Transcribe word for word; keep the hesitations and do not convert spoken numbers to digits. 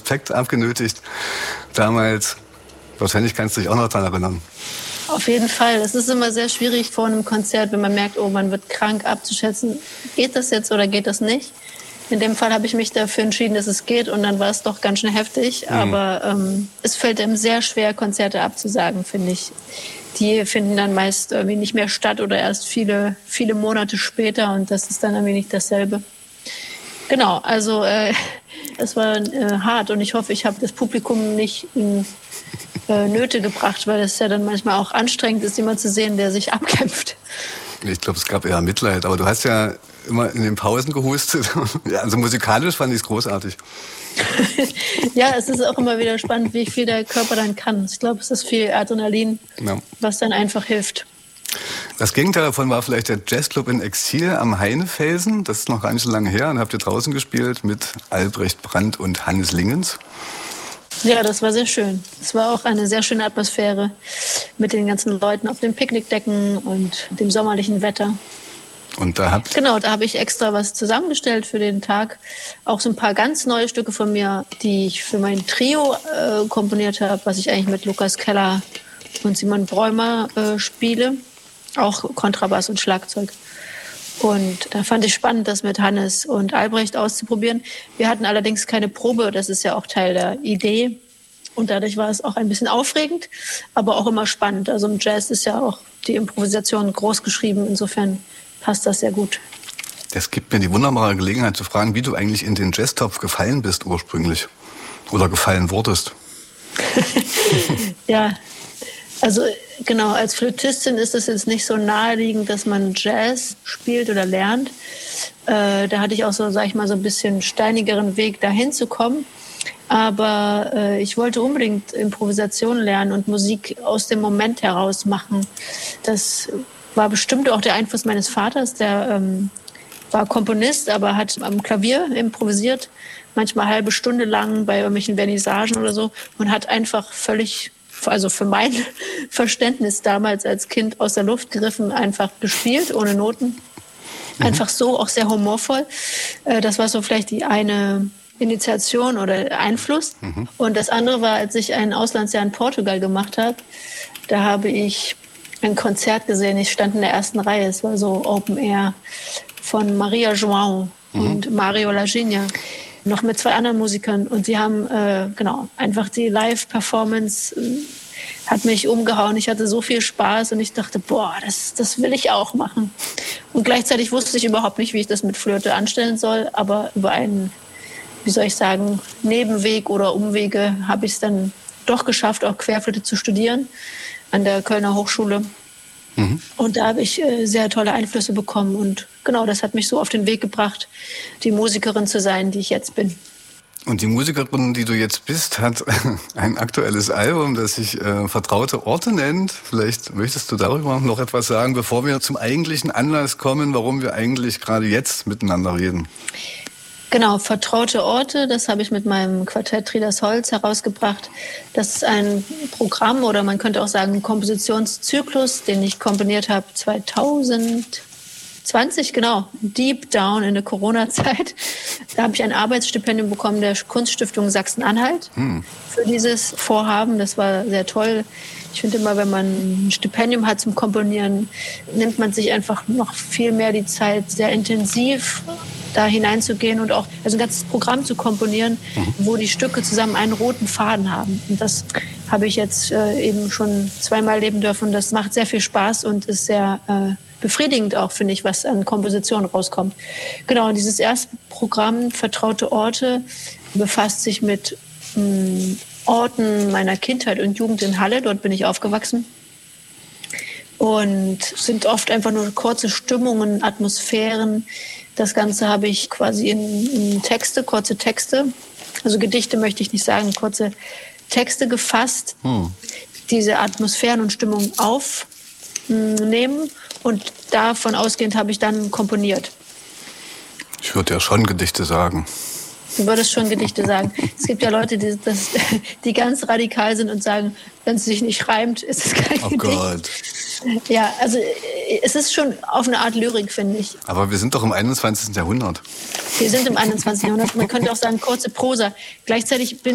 Respekt abgenötigt damals. Wahrscheinlich kannst du dich auch noch daran erinnern. Auf jeden Fall. Es ist immer sehr schwierig vor einem Konzert, wenn man merkt, oh, man wird krank, abzuschätzen, geht das jetzt oder geht das nicht. In dem Fall habe ich mich dafür entschieden, dass es geht, und dann war es doch ganz schön heftig. Mhm. Aber ähm, es fällt einem sehr schwer, Konzerte abzusagen, finde ich. Die finden dann meist irgendwie nicht mehr statt oder erst viele, viele Monate später, und das ist dann irgendwie nicht dasselbe. Genau, also äh, es war äh, hart, und ich hoffe, ich habe das Publikum nicht in äh, Nöte gebracht, weil es ja dann manchmal auch anstrengend ist, jemand zu sehen, der sich abkämpft. Ich glaube, es gab eher Mitleid, aber du hast ja immer in den Pausen gehustet. Ja, also musikalisch fand ich es großartig. Ja, es ist auch immer wieder spannend, wie viel der Körper dann kann. Ich glaube, es ist viel Adrenalin, ja, was dann einfach hilft. Das Gegenteil davon war vielleicht der Jazzclub in Exil am Heinefelsen. Das ist noch gar nicht so lange her. Und habt ihr draußen gespielt mit Albrecht Brandt und Hannes Lingens. Ja, das war sehr schön. Es war auch eine sehr schöne Atmosphäre mit den ganzen Leuten auf den Picknickdecken und dem sommerlichen Wetter. Und da habt Genau, da habe ich extra was zusammengestellt für den Tag. Auch so ein paar ganz neue Stücke von mir, die ich für mein Trio äh, komponiert habe, was ich eigentlich mit Lukas Keller und Simon Bräumer äh, spiele. Auch Kontrabass und Schlagzeug. Und da fand ich spannend, das mit Hannes und Albrecht auszuprobieren. Wir hatten allerdings keine Probe, das ist ja auch Teil der Idee. Und dadurch war es auch ein bisschen aufregend, aber auch immer spannend. Also im Jazz ist ja auch die Improvisation groß geschrieben, insofern passt das sehr gut. Das gibt mir die wunderbare Gelegenheit zu fragen, wie du eigentlich in den Jazztopf gefallen bist ursprünglich oder gefallen wurdest. Ja, also genau, als Flötistin ist es jetzt nicht so naheliegend, dass man Jazz spielt oder lernt. Äh, da hatte ich auch so, sag ich mal, so ein bisschen steinigeren Weg, dahin zu kommen. Aber äh, ich wollte unbedingt Improvisation lernen und Musik aus dem Moment heraus machen. Das war bestimmt auch der Einfluss meines Vaters, der ähm, war Komponist, aber hat am Klavier improvisiert, manchmal eine halbe Stunde lang bei irgendwelchen Vernissagen oder so, und hat einfach völlig, also für mein Verständnis damals als Kind aus der Luft gegriffen, einfach gespielt, ohne Noten. Einfach so, auch sehr humorvoll. Äh, das war so vielleicht die eine Initiation oder Einfluss. Mhm. Und das andere war, als ich ein Auslandsjahr in Portugal gemacht habe, da habe ich ein Konzert gesehen. Ich stand in der ersten Reihe. Es war so Open Air von Maria João mhm. und Mario Lagina, noch mit zwei anderen Musikern. Und die haben äh, genau einfach die Live-Performance äh, hat mich umgehauen. Ich hatte so viel Spaß und ich dachte, boah, das, das will ich auch machen. Und gleichzeitig wusste ich überhaupt nicht, wie ich das mit Flöte anstellen soll. Aber über einen, wie soll ich sagen, Nebenweg oder Umwege habe ich es dann doch geschafft, auch Querflöte zu studieren an der Kölner Hochschule. Mhm. Und da habe ich äh, sehr tolle Einflüsse bekommen. Und genau, das hat mich so auf den Weg gebracht, die Musikerin zu sein, die ich jetzt bin. Und die Musikerin, die du jetzt bist, hat ein aktuelles Album, das sich äh, Vertraute Orte nennt. Vielleicht möchtest du darüber noch etwas sagen, bevor wir zum eigentlichen Anlass kommen, warum wir eigentlich gerade jetzt miteinander reden. Genau, Vertraute Orte, das habe ich mit meinem Quartett Tridas Holz herausgebracht. Das ist ein Programm oder man könnte auch sagen ein Kompositionszyklus, den ich komponiert habe zweitausendzwanzig, genau, deep down in der Corona-Zeit. Da habe ich ein Arbeitsstipendium bekommen der Kunststiftung Sachsen-Anhalt hm. für dieses Vorhaben. Das war sehr toll. Ich finde immer, wenn man ein Stipendium hat zum Komponieren, nimmt man sich einfach noch viel mehr die Zeit, sehr intensiv da hineinzugehen und auch also ein ganzes Programm zu komponieren, mhm. wo die Stücke zusammen einen roten Faden haben. Und das habe ich jetzt äh, eben schon zweimal erleben dürfen. Das macht sehr viel Spaß und ist sehr äh, befriedigend auch, finde ich, was an Komposition rauskommt. Genau, und dieses erste Programm, Vertraute Orte, befasst sich mit mh, Orten meiner Kindheit und Jugend in Halle. Dort bin ich aufgewachsen. Und sind oft einfach nur kurze Stimmungen, Atmosphären. Das Ganze habe ich quasi in, in Texte, kurze Texte, also Gedichte möchte ich nicht sagen, kurze Texte gefasst, hm. diese Atmosphären und Stimmungen aufnehmen und davon ausgehend habe ich dann komponiert. Ich würde ja schon Gedichte sagen. Du würdest schon Gedichte sagen. Es gibt ja Leute, die, das, die ganz radikal sind und sagen, wenn es sich nicht reimt, ist es kein oh Gedicht. Gott. Ja, also es ist schon auf eine Art Lyrik, finde ich. Aber wir sind doch im einundzwanzigsten Jahrhundert. Wir sind im einundzwanzigsten Jahrhundert. Man könnte auch sagen, kurze Prosa. Gleichzeitig bin